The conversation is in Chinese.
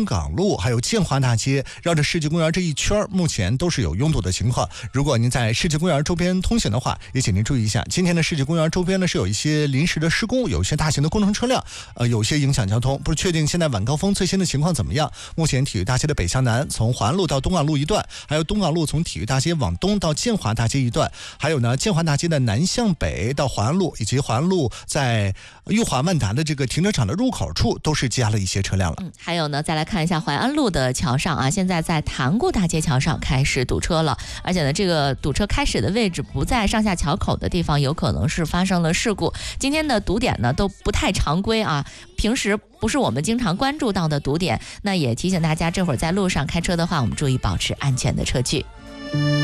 港路还有建华大街绕着世纪公园这一圈，目前都是有拥堵的情况。如果您在世纪公园周边通行的话，也请您注意一下，今天的世纪公园周边呢是有一些临时的施工，有一些大型的工程车辆，有些影响交通。不是确定现在晚高峰最新的情况怎么样。目前体育大街的北向南，从环路到东港路一段，还有东港路从体育大街往东到建华大街一段，还有呢建华大街的南向北到环路，以及环路在裕华万达的这个停车场的入口处都是积压了一些车辆了。 还有呢，再来看一下淮安路的桥上啊，现在在塘沽大街桥上开始堵车了，而且呢，这个堵车开始的位置不在上下桥口的地方，有可能是发生了事故。今天的堵点呢都不太常规啊，平时不是我们经常关注到的堵点，那也提醒大家，这会儿在路上开车的话，我们注意保持安全的车距。